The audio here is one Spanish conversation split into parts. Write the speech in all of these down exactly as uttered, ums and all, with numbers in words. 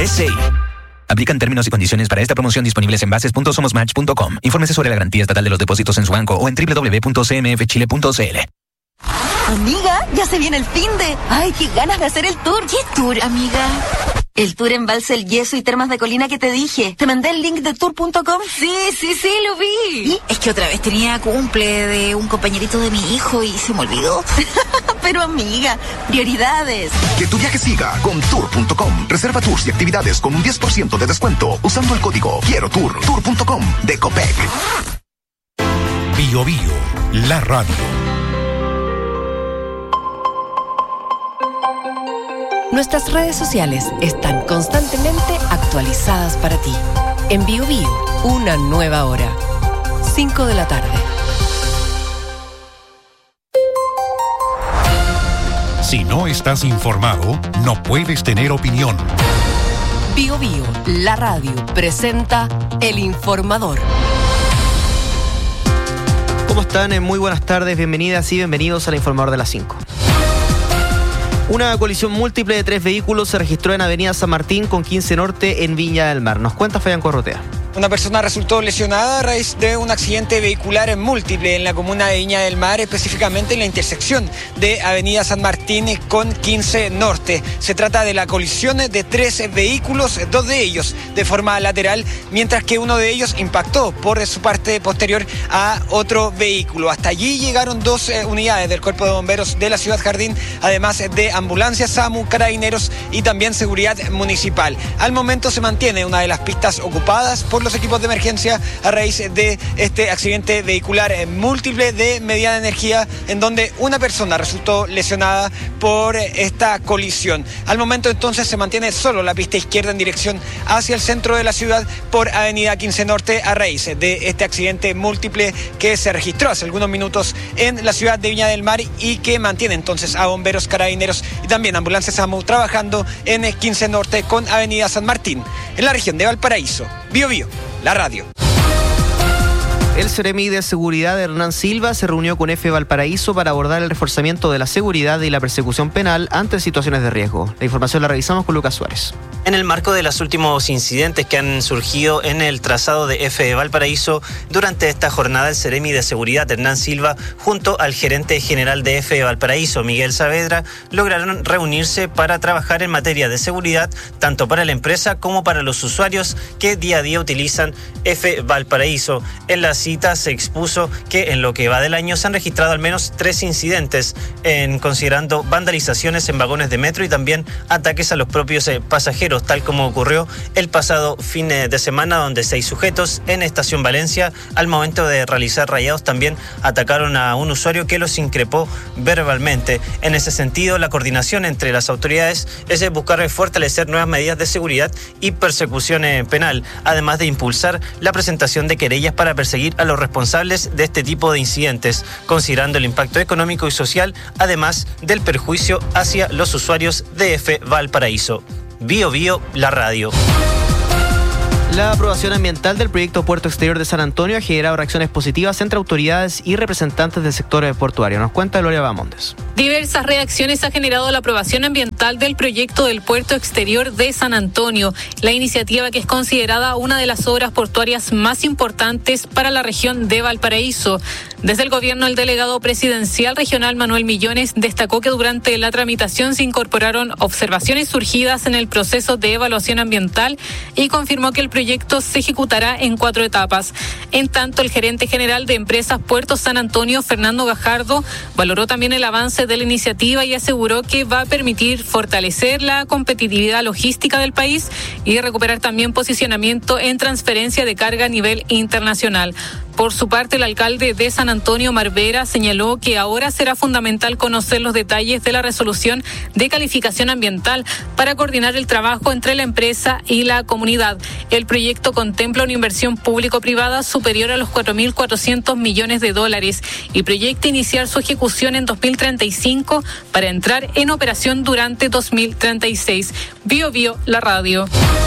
B C I. Aplican términos y condiciones para esta promoción disponibles en bases punto somos match punto com. Infórmese sobre la garantía estatal de los depósitos en su banco o en doble u doble u doble u punto c m f chile punto c l. Amiga, ya se viene el finde. Ay, qué ganas de hacer el tour. ¿Qué tour, amiga? El tour Embalse El Yeso y Termas de Colina que te dije. ¿Te mandé el link de tour punto com? Sí, sí, sí, lo vi. ¿Y? Es que otra vez tenía cumple de un compañerito de mi hijo y se me olvidó. Pero amiga, prioridades. Que tu viaje siga con tour punto com. Reserva tours y actividades con un diez por ciento de descuento usando el código Quiero Tour. tour punto com de Copec. Bio Bio, la radio. Nuestras redes sociales están constantemente actualizadas para ti. En Bio Bio, una nueva hora. cinco de la tarde. Si no estás informado, no puedes tener opinión. Bio Bio, la radio, presenta El Informador. ¿Cómo están? Muy buenas tardes, bienvenidas y bienvenidos al Informador de las cinco. Una colisión múltiple de tres vehículos se registró en Avenida San Martín con quince Norte en Viña del Mar. Nos cuenta Fabián Corrotea. Una persona resultó lesionada a raíz de un accidente vehicular múltiple en la comuna de Viña del Mar, específicamente en la intersección de Avenida San Martín con quince Norte. Se trata de la colisión de tres vehículos, dos de ellos de forma lateral, mientras que uno de ellos impactó por su parte posterior a otro vehículo. Hasta allí llegaron dos eh, unidades del Cuerpo de Bomberos de la Ciudad Jardín, además de ambulancias, SAMU, carabineros y también seguridad municipal. Al momento se mantiene una de las pistas ocupadas por los equipos de emergencia a raíz de este accidente vehicular múltiple de mediana energía en donde una persona resultó lesionada por esta colisión. Al momento entonces se mantiene solo la pista izquierda en dirección hacia el centro de la ciudad por Avenida quince Norte a raíz de este accidente múltiple que se registró hace algunos minutos en la ciudad de Viña del Mar y que mantiene entonces a bomberos, carabineros y también ambulancias SAMU trabajando en quince Norte con Avenida San Martín en la región de Valparaíso. Bio Bio, la radio. El Seremi de Seguridad Hernán Silva se reunió con F Valparaíso para abordar el reforzamiento de la seguridad y la persecución penal ante situaciones de riesgo. La información la revisamos con Lucas Suárez. En el marco de los últimos incidentes que han surgido en el trazado de F Valparaíso, durante esta jornada el Seremi de Seguridad Hernán Silva junto al gerente general de F Valparaíso, Miguel Saavedra, lograron reunirse para trabajar en materia de seguridad tanto para la empresa como para los usuarios que día a día utilizan F Valparaíso. En la cita se expuso que en lo que va del año se han registrado al menos tres incidentes, en considerando vandalizaciones en vagones de metro y también ataques a los propios eh, pasajeros, tal como ocurrió el pasado fin de semana, donde seis sujetos en Estación Valencia, al momento de realizar rayados, también atacaron a un usuario que los increpó verbalmente. En ese sentido, la coordinación entre las autoridades es buscar fortalecer nuevas medidas de seguridad y persecución penal, además de impulsar la presentación de querellas para perseguir a los responsables de este tipo de incidentes, considerando el impacto económico y social, además del perjuicio hacia los usuarios de F Valparaíso. Bio Bio, la radio. La aprobación ambiental del proyecto Puerto Exterior de San Antonio ha generado reacciones positivas entre autoridades y representantes del sector portuario. Nos cuenta Gloria Bamondes. Diversas reacciones ha generado la aprobación ambiental del proyecto del Puerto Exterior de San Antonio, la iniciativa que es considerada una de las obras portuarias más importantes para la región de Valparaíso. Desde el gobierno, el delegado presidencial regional Manuel Millones destacó que durante la tramitación se incorporaron observaciones surgidas en el proceso de evaluación ambiental y confirmó que el proyecto se ejecutará en cuatro etapas. En tanto, el gerente general de Empresas Puertos San Antonio, Fernando Gajardo, valoró también el avance de la iniciativa y aseguró que va a permitir fortalecer la competitividad logística del país y recuperar también posicionamiento en transferencia de carga a nivel internacional. Por su parte, el alcalde de San Antonio, Marvera, señaló que ahora será fundamental conocer los detalles de la resolución de calificación ambiental para coordinar el trabajo entre la empresa y la comunidad. El proyecto contempla una inversión público-privada superior a los cuatro mil cuatrocientos millones de dólares y proyecta iniciar su ejecución en dos mil treinta y cinco para entrar en operación durante dos mil treinta y seis. Bio Bio, la radio.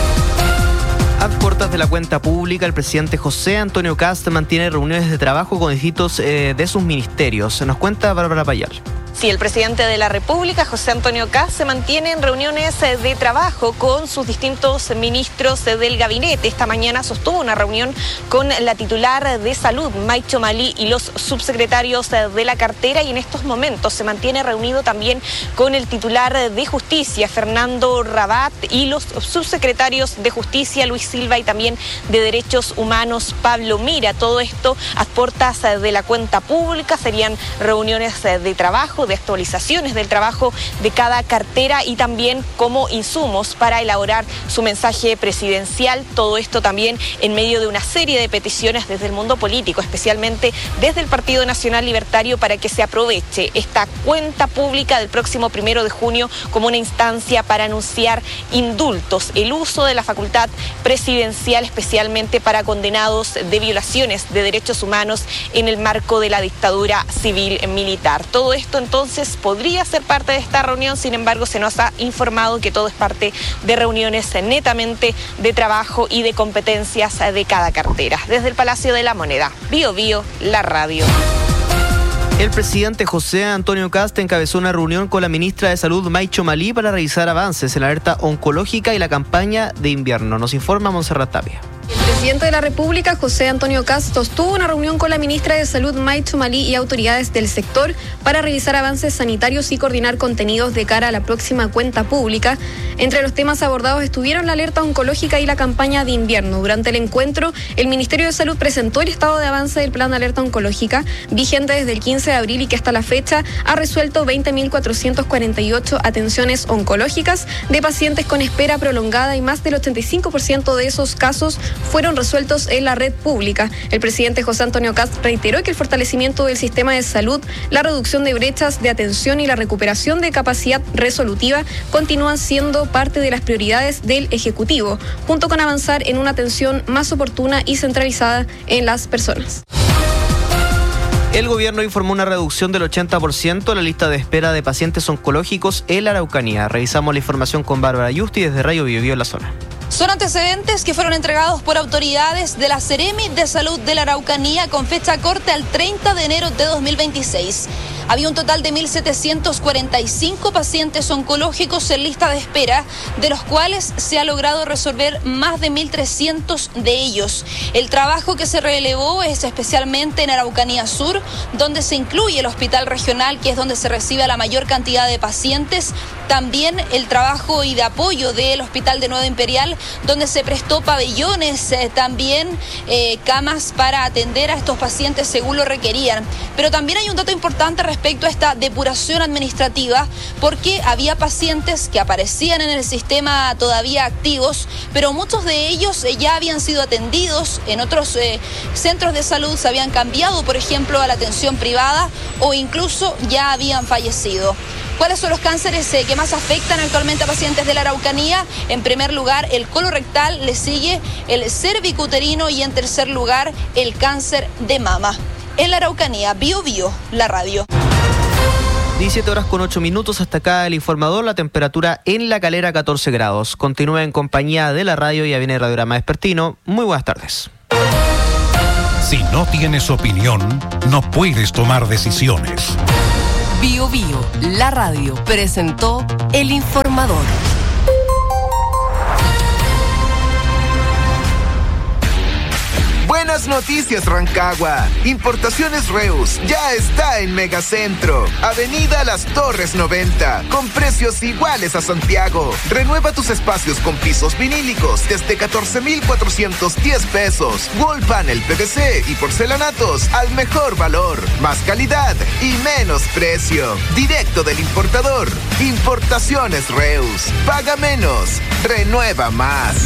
A puertas de la cuenta pública, el presidente José Antonio Kast mantiene reuniones de trabajo con distintos eh, de sus ministerios. Nos cuenta Bárbara Payal. Sí, el presidente de la República, José Antonio Kast, se mantiene en reuniones de trabajo con sus distintos ministros del gabinete. Esta mañana sostuvo una reunión con la titular de Salud, Mike Chomalí, y los subsecretarios de la cartera, y en estos momentos se mantiene reunido también con el titular de Justicia, Fernando Rabat, y los subsecretarios de Justicia, Luis Silva, y también de Derechos Humanos, Pablo Mira. Todo esto a puertas de la cuenta pública. Serían reuniones de trabajo, de actualizaciones del trabajo de cada cartera y también como insumos para elaborar su mensaje presidencial. Todo esto también en medio de una serie de peticiones desde el mundo político, especialmente desde el Partido Nacional Libertario, para que se aproveche esta cuenta pública del próximo primero de junio como una instancia para anunciar indultos, el uso de la facultad presidencial especialmente para condenados de violaciones de derechos humanos en el marco de la dictadura civil militar. Todo esto entonces podría ser parte de esta reunión, sin embargo se nos ha informado que todo es parte de reuniones netamente de trabajo y de competencias de cada cartera. Desde el Palacio de la Moneda, Bio Bio, la radio. El presidente José Antonio Kast encabezó una reunión con la ministra de Salud, Mike Chomalí, para revisar avances en la alerta oncológica y la campaña de invierno. Nos informa Montserrat Tapia. El presidente de la República, José Antonio Kast, sostuvo una reunión con la ministra de Salud, Mike Chomalí, y autoridades del sector para revisar avances sanitarios y coordinar contenidos de cara a la próxima cuenta pública. Entre los temas abordados estuvieron la alerta oncológica y la campaña de invierno. Durante el encuentro, el Ministerio de Salud presentó el estado de avance del plan de alerta oncológica, vigente desde el quince de abril y que hasta la fecha ha resuelto veinte mil cuatrocientas cuarenta y ocho atenciones oncológicas de pacientes con espera prolongada, y más del ochenta y cinco por ciento de esos casos fueron resueltos en la red pública. El presidente José Antonio Kast reiteró que el fortalecimiento del sistema de salud, la reducción de brechas de atención y la recuperación de capacidad resolutiva continúan siendo parte de las prioridades del Ejecutivo, junto con avanzar en una atención más oportuna y centralizada en las personas. El gobierno informó una reducción del ochenta por ciento en la lista de espera de pacientes oncológicos en la Araucanía. Revisamos la información con Bárbara Yusti desde Radio Bio Bio en la zona. Son antecedentes que fueron entregados por autoridades de la Seremi de Salud de la Araucanía con fecha corte al treinta de enero de dos mil veintiséis. Había un total de mil setecientos cuarenta y cinco pacientes oncológicos en lista de espera, de los cuales se ha logrado resolver más de mil trescientos de ellos. El trabajo que se relevó es especialmente en Araucanía Sur, donde se incluye el hospital regional, que es donde se recibe a la mayor cantidad de pacientes. También el trabajo y de apoyo del Hospital de Nueva Imperial, donde se prestó pabellones, eh, también eh, camas para atender a estos pacientes según lo requerían. Pero también hay un dato importante respecto a esta depuración administrativa, porque había pacientes que aparecían en el sistema todavía activos, pero muchos de ellos eh, ya habían sido atendidos en otros eh, centros de salud, se habían cambiado, por ejemplo, a la atención privada, o incluso ya habían fallecido. ¿Cuáles son los cánceres eh, que más afectan actualmente a pacientes de la Araucanía? En primer lugar, el colorectal, le sigue el cervicuterino y en tercer lugar, el cáncer de mama. En la Araucanía, Bio Bio, la radio. diecisiete horas con ocho minutos, hasta acá el informador. La temperatura en La Calera, catorce grados. Continúa en compañía de la radio, ya viene Radiograma Vespertino. Muy buenas tardes. Si no tienes opinión, no puedes tomar decisiones. Bio Bio, la radio, presentó El Informador. Buenas noticias, Rancagua. Importaciones Reus ya está en Megacentro, Avenida Las Torres noventa, con precios iguales a Santiago. Renueva tus espacios con pisos vinílicos desde catorce mil cuatrocientos diez pesos. Wall panel P V C y porcelanatos al mejor valor, más calidad y menos precio. Directo del importador. Importaciones Reus. Paga menos, renueva más.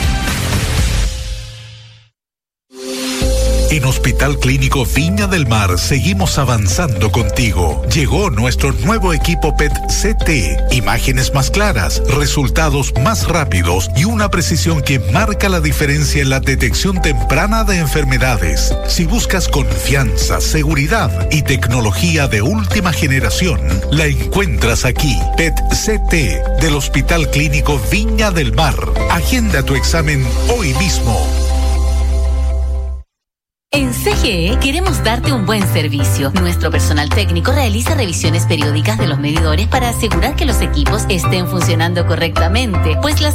En Hospital Clínico Viña del Mar seguimos avanzando contigo. Llegó nuestro nuevo equipo P E T C T. Imágenes más claras, resultados más rápidos y una precisión que marca la diferencia en la detección temprana de enfermedades. Si buscas confianza, seguridad y tecnología de última generación, la encuentras aquí. P E T C T del Hospital Clínico Viña del Mar. Agenda tu examen hoy mismo. En C G E queremos darte un buen servicio. Nuestro personal técnico realiza revisiones periódicas de los medidores para asegurar que los equipos estén funcionando correctamente, pues las